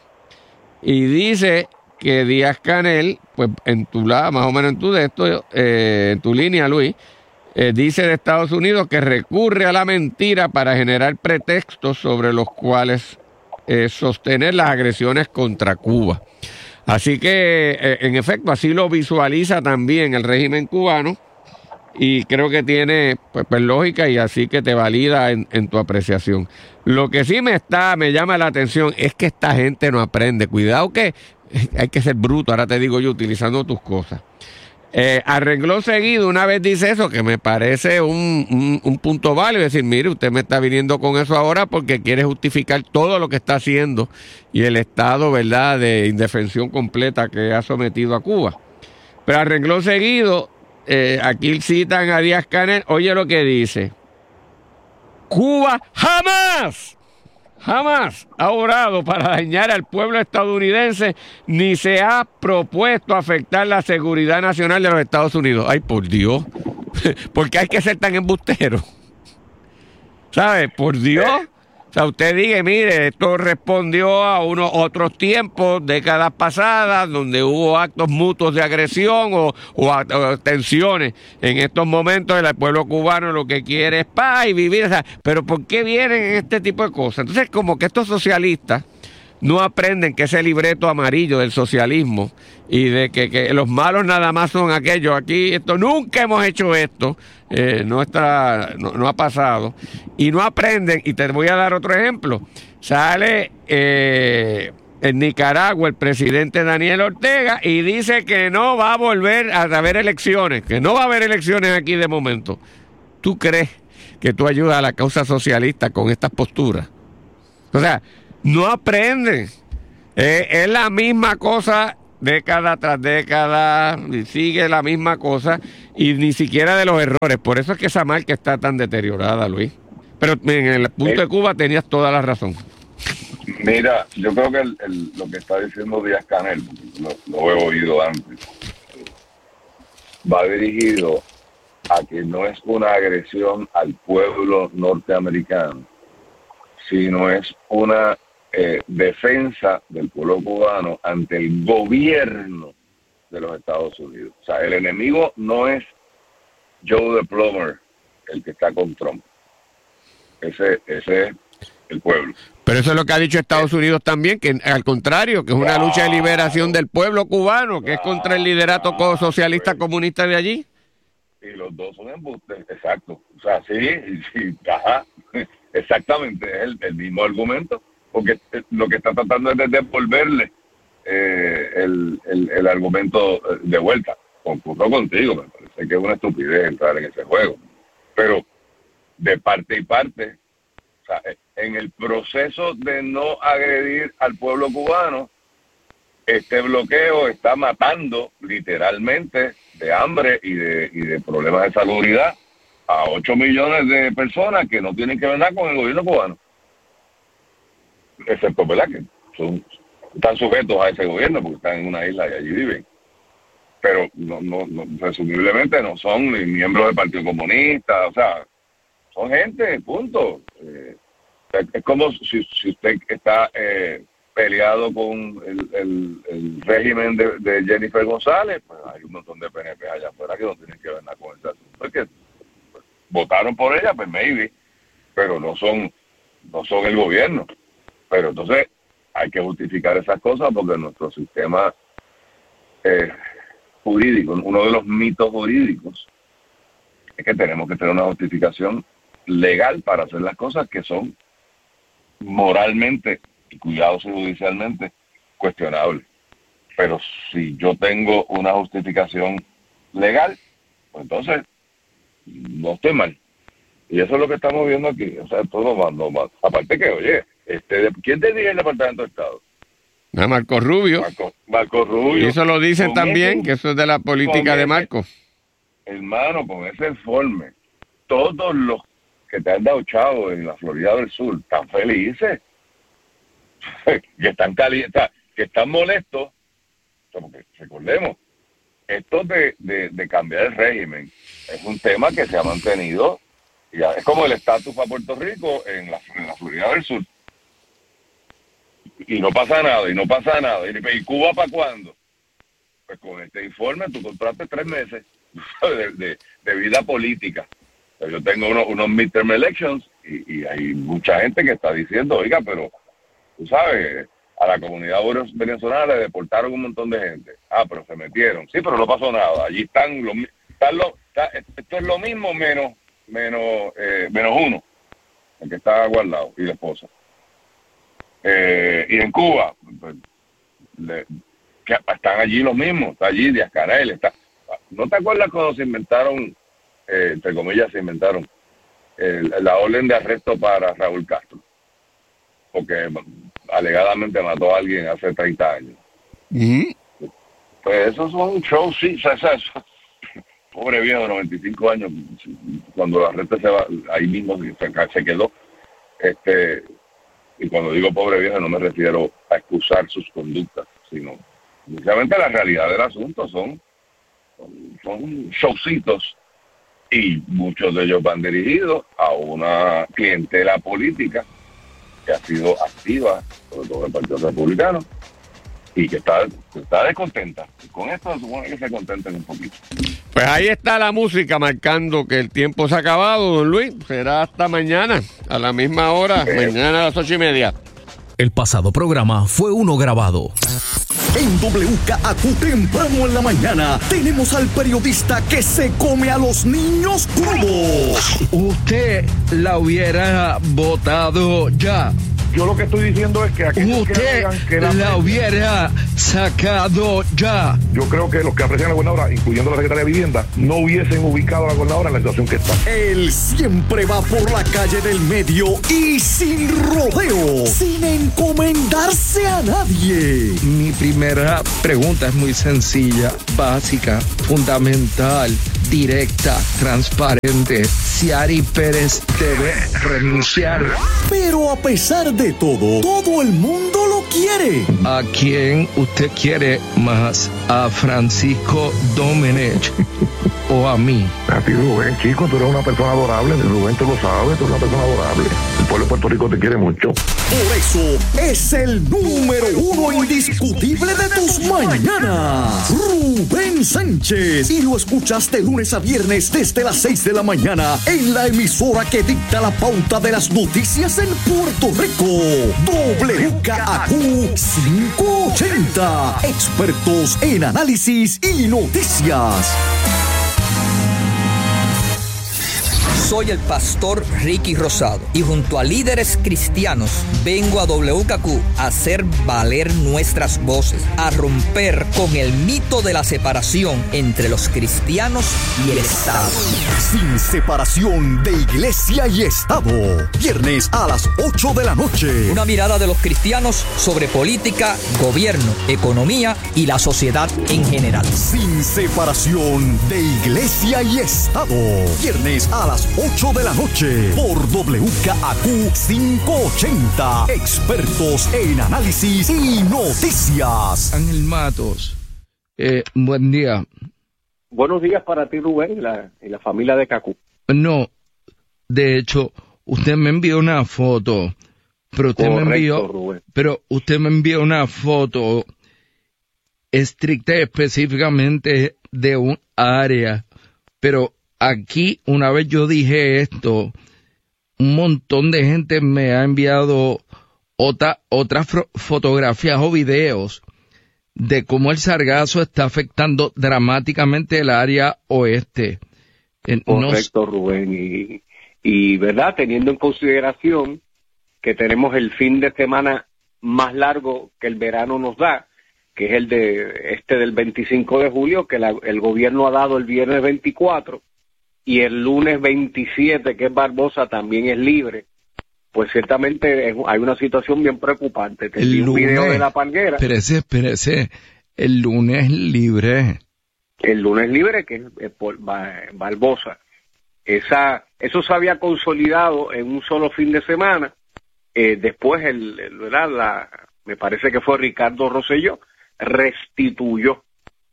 y dice que Díaz-Canel, pues en tu lado, más o menos en tu de esto, eh, en tu línea, Luis, eh, dice de Estados Unidos que recurre a la mentira para generar pretextos sobre los cuales eh, sostener las agresiones contra Cuba. Así que, eh, en efecto, así lo visualiza también el régimen cubano y creo que tiene pues, pues lógica y así que te valida en, en tu apreciación. Lo que sí me está, me llama la atención es que esta gente no aprende. Cuidado que hay que ser bruto, ahora te digo yo, utilizando tus cosas. Eh, a renglón seguido, una vez dice eso, que me parece un, un, un punto válido, decir, mire, usted me está viniendo con eso ahora porque quiere justificar todo lo que está haciendo y el estado, ¿verdad?, de indefensión completa que ha sometido a Cuba. Pero a renglón seguido, eh, aquí citan a Díaz-Canel, oye lo que dice: Cuba jamás, jamás ha orado para dañar al pueblo estadounidense ni se ha propuesto afectar la seguridad nacional de los Estados Unidos. Ay, por Dios, ¿por qué hay que ser tan embustero? ¿Sabe? Por Dios. O sea, usted diga, mire, esto respondió a unos otros tiempos, décadas pasadas, donde hubo actos mutuos de agresión o, o, a, o tensiones. En estos momentos el pueblo cubano lo que quiere es paz y vivir. O sea, pero ¿por qué vienen este tipo de cosas? Entonces, como que estos socialistas no aprenden que ese libreto amarillo del socialismo y de que, que los malos nada más son aquellos. Aquí esto nunca hemos hecho esto, eh, no está, no, no ha pasado y no aprenden. Y te voy a dar otro ejemplo. Sale eh, en Nicaragua el presidente Daniel Ortega y dice que no va a volver a haber elecciones, que no va a haber elecciones aquí de momento. ¿Tú crees que tú ayudas a la causa socialista con estas posturas? O sea, No aprenden. Eh, es la misma cosa década tras década, y sigue la misma cosa, y ni siquiera de los errores. Por eso es que esa marca está tan deteriorada, Luis. Pero en el punto de Cuba tenías toda la razón. Mira, yo creo que el, el, lo que está diciendo Díaz-Canel, lo, lo he oído antes, va dirigido a que no es una agresión al pueblo norteamericano, sino es una eh, defensa del pueblo cubano ante el gobierno de los Estados Unidos. O sea, el enemigo no es Joe the Plumber, el que está con Trump. Ese, ese es el pueblo. Pero eso es lo que ha dicho Estados Unidos también, que al contrario, que es una lucha de liberación del pueblo cubano, que es contra el liderato socialista comunista de allí. Y los dos son embustes, exacto. O sea, sí, sí, ajá, exactamente, es el, el mismo argumento, porque lo que está tratando es de devolverle eh, el, el, el argumento de vuelta. Concurro contigo, me parece que es una estupidez entrar en ese juego. Pero de parte y parte, o sea, en el proceso de no agredir al pueblo cubano, este bloqueo está matando literalmente de hambre y de, y de problemas de salubridad a ocho millones de personas que no tienen que ver nada con el gobierno cubano. Excepto, ¿verdad?, que son, están sujetos a ese gobierno porque están en una isla y allí viven. Pero no, no, no, presumiblemente no son ni miembros del Partido Comunista, o sea, son gente, punto. Eh, es como si, si usted está eh, peleado con el, el, el régimen de, de Jennifer González, pues hay un montón de P N P allá afuera que no tienen que ver nada con ese asunto. Porque pues, votaron por ella, pues maybe, pero no son, no son el gobierno. Pero entonces hay que justificar esas cosas porque nuestro sistema eh, jurídico, uno de los mitos jurídicos, es que tenemos que tener una justificación legal para hacer las cosas que son moralmente y cuidados judicialmente cuestionables. Pero si yo tengo una justificación legal, pues entonces no estoy mal. Y eso es lo que estamos viendo aquí. O sea, todo va, no va. Aparte que, oye, este, ¿quién te dirige el Departamento de Estado? No, Marco Rubio. Marco, Marco Rubio. Y eso lo dicen con también, ese, que eso es de la política de Marco. Hermano, con ese informe, todos los que te han dado chavo en la Florida del Sur están felices, que están calientes, que están molestos, porque recordemos, esto de, de, de cambiar el régimen es un tema que se ha mantenido, ya es como el estatus para Puerto Rico en la, en la Florida del Sur. Y no pasa nada, y no pasa nada. ¿Y, y Cuba para cuándo? Pues con este informe tú compraste tres meses de, de, de vida política. Yo tengo unos, unos midterm elections y, y hay mucha gente que está diciendo, oiga, pero tú sabes, a la comunidad venezolana le deportaron un montón de gente. Ah, pero se metieron. Sí, pero no pasó nada. Allí están los... Están los está, esto es lo mismo menos menos eh, menos uno, el que está guardado, y la esposa. Eh, y en Cuba, pues, le, que están allí los mismos. Está allí Díaz-Canel. Está, ¿no te acuerdas cuando se inventaron... Eh, entre comillas se inventaron el, la orden de arresto para Raúl Castro porque alegadamente mató a alguien hace treinta años? ¿Mm? Pues esos son shows, sí, o sea, eso, pobre viejo de noventa y cinco años, cuando lo arresta se va, ahí mismo se, se quedó. Este, y cuando digo pobre viejo no me refiero a excusar sus conductas, sino precisamente la realidad del asunto. Son son, son showcitos, y muchos de ellos van dirigidos a una clientela política que ha sido activa, sobre todo el Partido Republicano, y que está, está descontenta. Y con esto se supone que se contenten un poquito. Pues ahí está la música marcando que el tiempo se ha acabado, don Luis. Será hasta mañana, a la misma hora, eh. mañana a las ocho y media. El pasado programa fue uno grabado. En W K A Q temprano en la mañana tenemos al periodista que se come a los niños crudos. Usted la hubiera votado ya. Yo lo que estoy diciendo es que aquellos que Usted alegan que la, la hubiera sacado ya. yo creo que los que aprecian a la gobernadora, incluyendo la secretaria de Vivienda, no hubiesen ubicado a la gobernadora en la situación que está. Él siempre va por la calle del medio y sin rodeo, sin encomendarse a nadie. Mi primera pregunta es muy sencilla, básica, fundamental, directa, transparente. Ciary Pérez debe renunciar. Pero a pesar de todo, todo el mundo lo quiere. ¿A quién usted quiere más? ¿A Francisco Domenech o a mí? A ti, Rubén, chico, tú eres una persona adorable. Rubén, tú lo sabes, tú eres una persona adorable. El pueblo de Puerto Rico te quiere mucho. Por eso es el número uno indiscutible de tus mañanas, Rubén Sánchez. Y lo escuchas de lunes a viernes desde las seis de la mañana en la emisora que dicta la pauta de las noticias en Puerto Rico. W K A Q quinientos ochenta. Expertos en análisis y noticias. Soy el pastor Ricky Rosado y junto a líderes cristianos vengo a W K Q a hacer valer nuestras voces, a romper con el mito de la separación entre los cristianos y el Estado. Sin separación de iglesia y Estado. Viernes a las ocho de la noche. Una mirada de los cristianos sobre política, gobierno, economía y la sociedad en general. Sin separación de iglesia y Estado. Viernes a las ocho de la noche por W K A Q quinientos ochenta. Expertos en análisis y noticias. Ángel Matos, eh, buen día. Buenos días para ti, Rubén, y la, y la familia de Cacú. No, de hecho, usted me envió una foto, pero usted Correcto, me envió, Rubén. pero usted me envió una foto estricta y específicamente de un área, pero aquí, una vez yo dije esto, un montón de gente me ha enviado otra, otras fotografías o videos de cómo el sargazo está afectando dramáticamente el área oeste. Eh, Correcto, no... Rubén. Y, y, ¿verdad? Teniendo en consideración que tenemos el fin de semana más largo que el verano nos da, que es el de este del veinticinco de julio, que la, el gobierno ha dado el viernes veinticuatro, y el lunes veintisiete, que es Barbosa, también es libre, pues ciertamente es, hay una situación bien preocupante. Te el vi un lunes, video de la Palguera. Espérese, espérese, el lunes libre. El lunes libre, que es, es por Barbosa. Esa, eso se había consolidado en un solo fin de semana. Eh, después, el, el, ¿verdad? La, me parece que fue Ricardo Rosselló, restituyó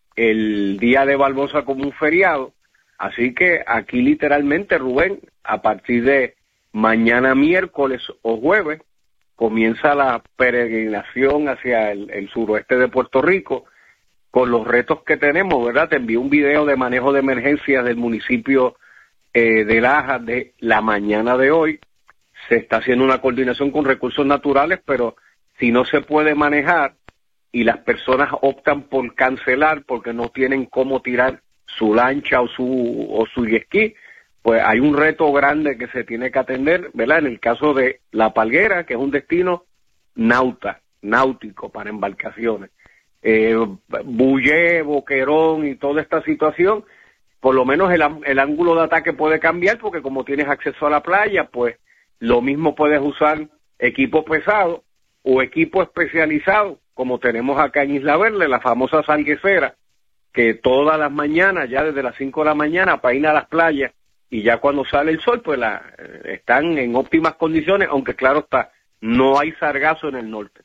el día de Barbosa como un feriado. Así que aquí literalmente, Rubén, a partir de mañana miércoles o jueves, comienza la peregrinación hacia el, el suroeste de Puerto Rico, con los retos que tenemos, ¿verdad? Te envié un video de manejo de emergencias del municipio eh, de Lajas de la mañana de hoy. Se está haciendo una coordinación con recursos naturales, pero si no se puede manejar y las personas optan por cancelar porque no tienen cómo tirar su lancha o su o su jet ski, pues hay un reto grande que se tiene que atender, ¿verdad? En el caso de La Palguera, que es un destino nauta, náutico para embarcaciones. Eh, Bullé, Boquerón y toda esta situación, por lo menos el, el ángulo de ataque puede cambiar, porque como tienes acceso a la playa, pues lo mismo puedes usar equipo pesado o equipo especializado, como tenemos acá en Isla Verde, la famosa salguecera, que todas las mañanas, ya desde las cinco de la mañana, para ir a las playas, y ya cuando sale el sol, pues la, están en óptimas condiciones, aunque claro está, no hay sargazo en el norte.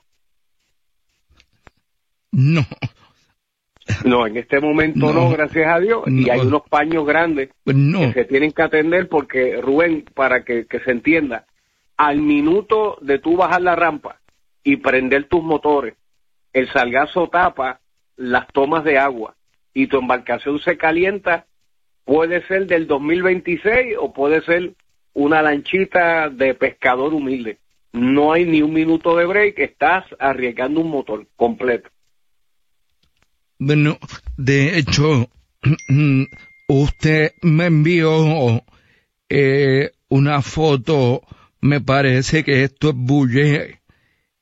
No. No, en este momento no, no gracias a Dios, no. Y hay unos paños grandes no. que se tienen que atender porque, Rubén, para que, que se entienda, al minuto de tú bajar la rampa y prender tus motores, el sargazo tapa las tomas de agua y tu embarcación se calienta. Puede ser del dos mil veintiséis o puede ser una lanchita de pescador humilde. No hay ni un minuto de break, estás arriesgando un motor completo. Bueno, de hecho, usted me envió eh, una foto, me parece que esto es Bullé,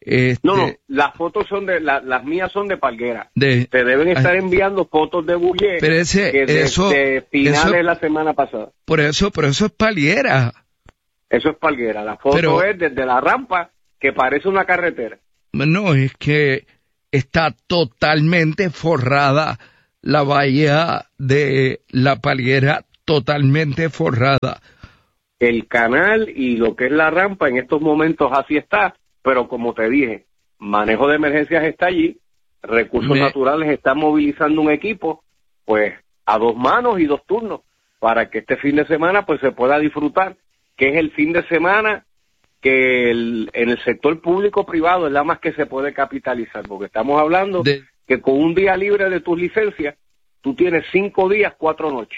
Este, No, no, las fotos son de, la, las mías son de Palguera. De, Te deben estar enviando fotos de Bullier pero ese, que de, eso, de finales eso, de la semana pasada. Por eso, por eso es Palguera. Eso es Palguera. La foto Pero, es desde la rampa, que parece una carretera. No, es que está totalmente forrada la bahía de la Palguera, totalmente forrada. El canal y lo que es la rampa en estos momentos así está, pero como te dije, manejo de emergencias está allí, recursos Me... naturales están movilizando un equipo, pues a dos manos y dos turnos, para que este fin de semana pues se pueda disfrutar, que es el fin de semana que el, en el sector público-privado es la más que se puede capitalizar, porque estamos hablando de... que con un día libre de tus licencias, tú tienes cinco días, cuatro noches.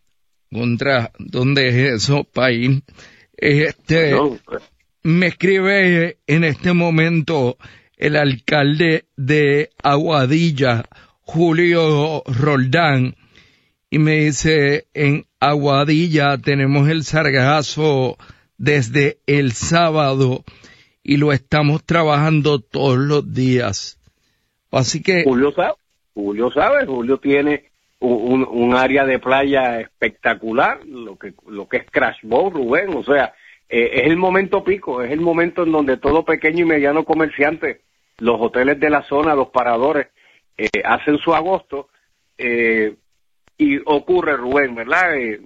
Contra, ¿dónde es eso, país? Este, no, pues. Me escribe en este momento el alcalde de Aguadilla, Julio Roldán, y me dice, en Aguadilla tenemos el sargazo desde el sábado y lo estamos trabajando todos los días. Así que... Julio sabe, Julio sabe, Julio tiene un, un área de playa espectacular, lo que lo que es Crash Boat, Rubén, o sea, eh, es el momento pico, es el momento en donde todo pequeño y mediano comerciante, los hoteles de la zona, los paradores, eh, hacen su agosto, eh, y ocurre, Rubén, ¿verdad? Eh,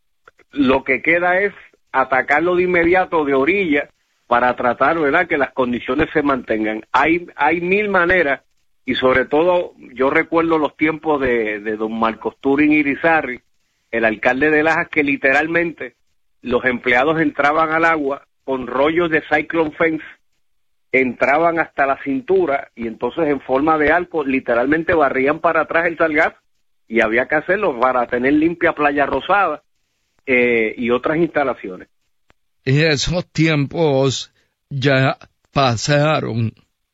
lo que queda es atacarlo de inmediato de orilla para tratar, ¿verdad?, que las condiciones se mantengan. Hay hay mil maneras, y sobre todo yo recuerdo los tiempos de, de don Marcos Turing Irizarry, el alcalde de Lajas, que literalmente los empleados entraban al agua con rollos de Cyclone Fence, entraban hasta la cintura y entonces en forma de arco literalmente barrían para atrás el sargazo, y había que hacerlo para tener limpia Playa Rosada eh, y otras instalaciones. Esos tiempos ya pasaron.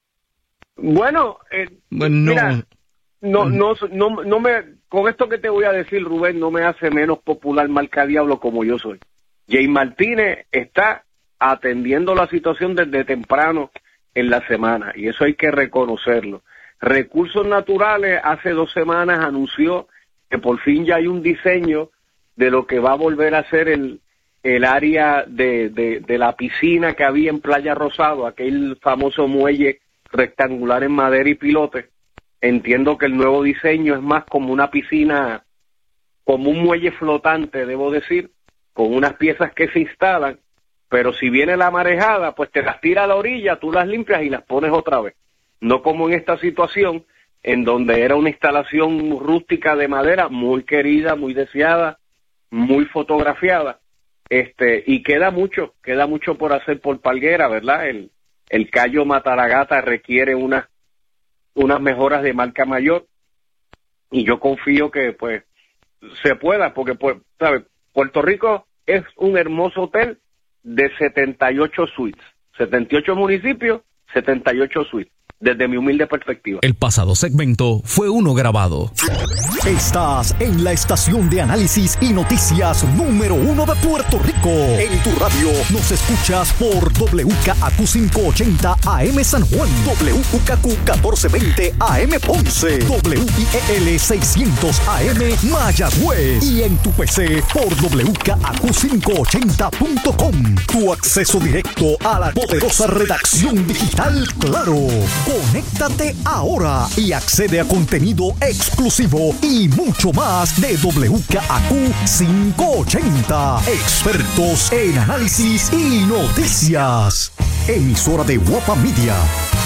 Bueno, eh, bueno mira, no, no, no, no me, con esto que te voy a decir, Rubén, no me hace menos popular marca diablo como yo soy. Jay Martínez está atendiendo la situación desde temprano en la semana, y eso hay que reconocerlo. Recursos Naturales hace dos semanas anunció que por fin ya hay un diseño de lo que va a volver a ser el, el área de, de, de la piscina que había en Playa Rosado, aquel famoso muelle rectangular en madera y pilote. Entiendo que el nuevo diseño es más como una piscina, como un muelle flotante, debo decir, con unas piezas que se instalan, pero si viene la marejada, pues te las tira a la orilla, tú las limpias y las pones otra vez. No como en esta situación, en donde era una instalación rústica de madera, muy querida, muy deseada, muy fotografiada, este, y queda mucho, queda mucho por hacer por Palguera, ¿verdad? El, el Cayo Mataragata requiere unas unas mejoras de marca mayor, y yo confío que, pues, se pueda, porque, pues, ¿sabes? Puerto Rico es un hermoso hotel de setenta y ocho suites, setenta y ocho municipios, setenta y ocho suites, desde mi humilde perspectiva. El pasado segmento fue uno grabado. Estás en la estación de análisis y noticias número uno de Puerto Rico. En tu radio nos escuchas por W K A Q quinientos ochenta A M San Juan, W K A Q catorce veinte A M Ponce, W I E L seiscientos A M Mayagüez, y en tu P C por W K A Q quinientos ochenta punto com. Tu acceso directo a la poderosa redacción digital Claro. Conéctate ahora y accede a contenido exclusivo y mucho más de W K A Q quinientos ochenta. Expertos en análisis y noticias. Emisora de Guapa Media.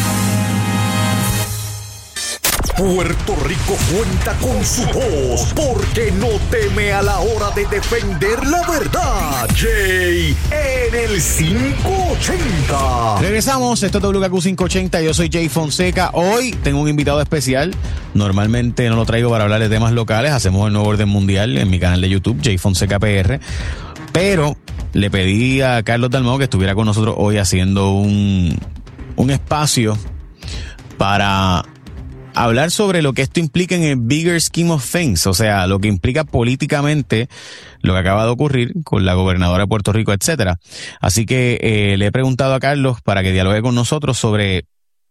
Puerto Rico cuenta con su voz, porque no teme a la hora de defender la verdad. Jay en el quinientos ochenta. Regresamos, esto es W K A Q quinientos ochenta, yo soy Jay Fonseca. Hoy tengo un invitado especial. Normalmente no lo traigo para hablar de temas locales, hacemos el nuevo orden mundial en mi canal de YouTube, Jay Fonseca P R. Pero le pedí a Carlos Dalmau que estuviera con nosotros hoy haciendo un, un espacio para hablar sobre lo que esto implica en el bigger scheme of things, o sea, lo que implica políticamente lo que acaba de ocurrir con la gobernadora de Puerto Rico, etcétera. Así que eh, le he preguntado a Carlos para que dialogue con nosotros sobre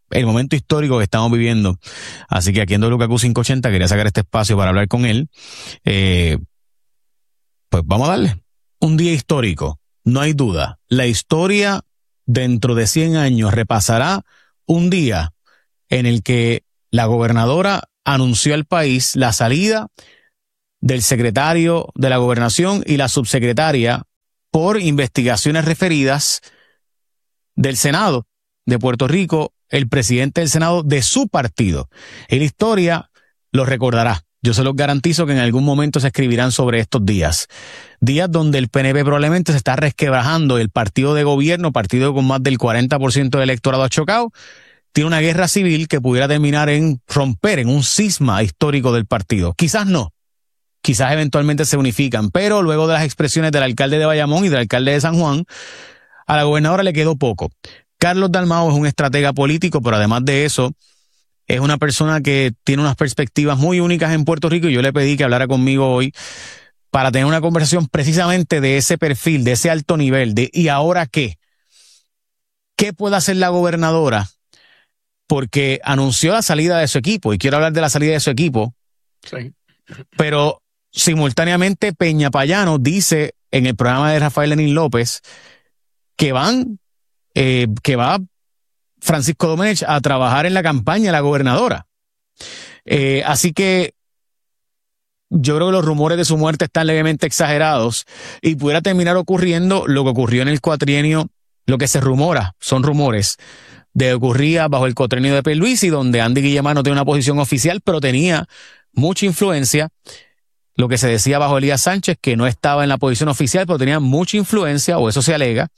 el momento histórico que estamos viviendo. Así que aquí en W K Q quinientos ochenta quería sacar este espacio para hablar con él. Eh, pues vamos a darle. Un día histórico, no hay duda. La historia dentro de cien años repasará un día en el que la gobernadora anunció al país la salida del secretario de la gobernación y la subsecretaria por investigaciones referidas del Senado de Puerto Rico, el presidente del Senado de su partido. Y la historia lo recordará. Yo se los garantizo que en algún momento se escribirán sobre estos días. Días donde el P N P probablemente se está resquebrajando, el partido de gobierno, partido con más del cuarenta por ciento del electorado achocado, tiene una guerra civil que pudiera terminar en romper, en un cisma histórico del partido. Quizás no. Quizás eventualmente se unifican, pero luego de las expresiones del alcalde de Bayamón y del alcalde de San Juan, a la gobernadora le quedó poco. Carlos Dalmau es un estratega político, pero además de eso, es una persona que tiene unas perspectivas muy únicas en Puerto Rico y yo le pedí que hablara conmigo hoy para tener una conversación precisamente de ese perfil, de ese alto nivel, de ¿y ahora qué? ¿Qué puede hacer la gobernadora? Porque anunció la salida de su equipo y quiero hablar de la salida de su equipo, sí. Pero simultáneamente Peña Payano dice en el programa de Rafael Lenín López que van, eh, que va Francisco Domenech a trabajar en la campaña de la gobernadora. Eh, así que yo creo que los rumores de su muerte están levemente exagerados y pudiera terminar ocurriendo lo que ocurrió en el cuatrienio, lo que se rumora, son rumores, de ocurría bajo el cuatrienio de Pierluisi, donde Andy Guillemard no tenía una posición oficial, pero tenía mucha influencia. Lo que se decía bajo Elías Sánchez, que no estaba en la posición oficial, pero tenía mucha influencia, o eso se alega.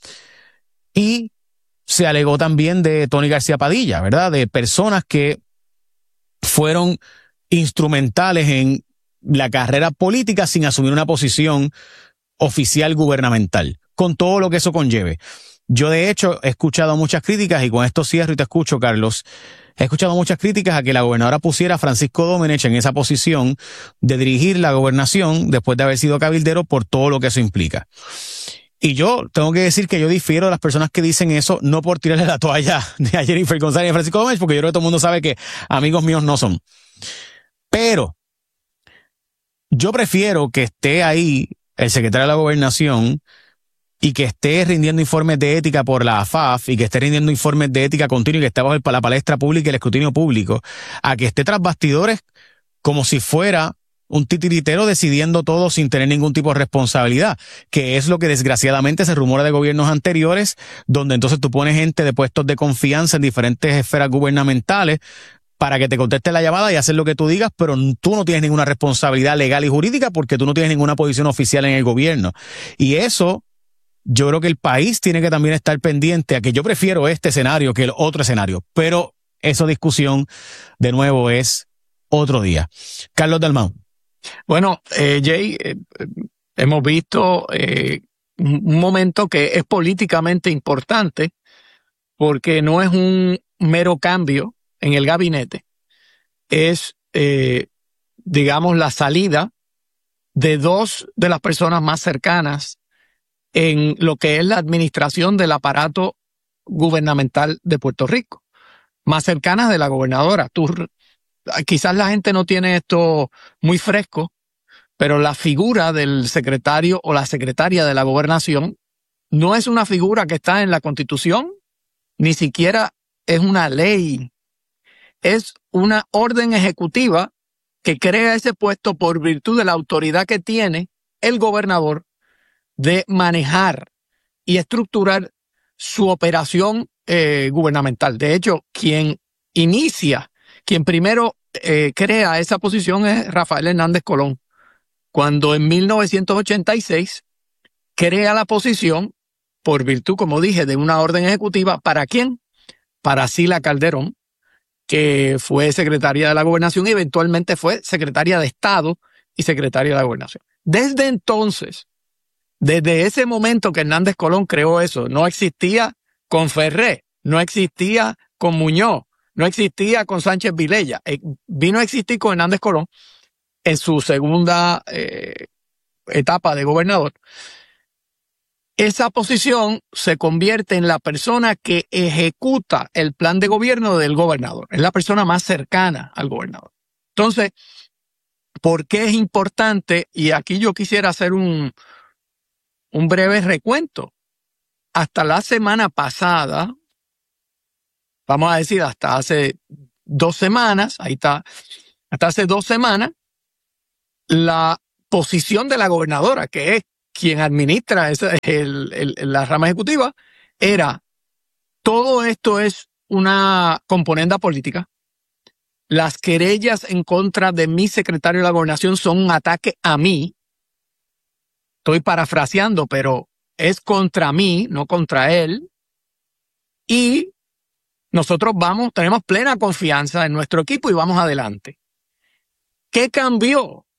Y se alegó también de Tony García Padilla, ¿verdad? De personas que fueron instrumentales en la carrera política sin asumir una posición oficial gubernamental, con todo lo que eso conlleve. Yo, de hecho, he escuchado muchas críticas, y con esto cierro y te escucho, Carlos, he escuchado muchas críticas a que la gobernadora pusiera a Francisco Domenech en esa posición de dirigir la gobernación después de haber sido cabildero por todo lo que eso implica. Y yo tengo que decir que yo difiero de las personas que dicen eso, no por tirarle la toalla a Jennifer González y a Francisco Domenech, porque yo creo que todo el mundo sabe que amigos míos no son. Pero yo prefiero que esté ahí el secretario de la Gobernación y que esté rindiendo informes de ética por la A F A F y que esté rindiendo informes de ética continua y que esté bajo la palestra pública y el escrutinio público, a que esté tras bastidores como si fuera un titiritero decidiendo todo sin tener ningún tipo de responsabilidad, que es lo que desgraciadamente se rumora de gobiernos anteriores, donde entonces tú pones gente de puestos de confianza en diferentes esferas gubernamentales para que te conteste la llamada y hacer lo que tú digas, pero tú no tienes ninguna responsabilidad legal y jurídica porque tú no tienes ninguna posición oficial en el gobierno. Y eso, yo creo que el país tiene que también estar pendiente a que yo prefiero este escenario que el otro escenario, pero esa discusión, de nuevo, es otro día. Carlos Dalmau. Bueno, eh, Jay, eh, hemos visto eh, un momento que es políticamente importante porque no es un mero cambio en el gabinete, es, eh, digamos, la salida de dos de las personas más cercanas en lo que es la administración del aparato gubernamental de Puerto Rico, más cercanas de la gobernadora. Tú, quizás la gente no tiene esto muy fresco, pero la figura del secretario o la secretaria de la gobernación no es una figura que está en la Constitución, ni siquiera es una ley. Es una orden ejecutiva que crea ese puesto por virtud de la autoridad que tiene el gobernador de manejar y estructurar su operación eh, gubernamental. De hecho, quien inicia, quien primero eh, crea esa posición es Rafael Hernández Colón, cuando en mil novecientos ochenta y seis crea la posición por virtud, como dije, de una orden ejecutiva. ¿Para quién? Para Sila Calderón, que fue secretaria de la Gobernación y eventualmente fue secretaria de Estado y secretaria de la Gobernación. Desde entonces, desde ese momento que Hernández Colón creó eso, no existía con Ferré, no existía con Muñoz, no existía con Sánchez Vilella. Eh, vino a existir con Hernández Colón en su segunda eh, etapa de gobernador. esa posición se convierte en la persona que ejecuta el plan de gobierno del gobernador. Es la persona más cercana al gobernador. Entonces, ¿por qué es importante? Y aquí yo quisiera hacer un, un breve recuento. Hasta la semana pasada, vamos a decir hasta hace dos semanas, ahí está, hasta hace dos semanas, la posición de la gobernadora, que es quien administra esa, el, el, la rama ejecutiva, era: todo esto es una componenda política. Las querellas en contra de mi secretario de la gobernación son un ataque a mí. Estoy parafraseando, pero es contra mí, no contra él. Y nosotros vamos, tenemos plena confianza en nuestro equipo y vamos adelante. ¿Qué cambió?